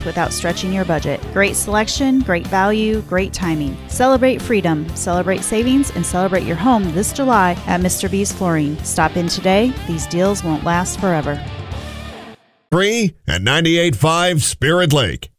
without stretching your budget. Great selection, great value, great timing. Celebrate freedom, celebrate savings, and celebrate your home this July at Mr. B's Flooring. Stop in today. These deals won't last forever. Free and 98.5 Spirit Lake.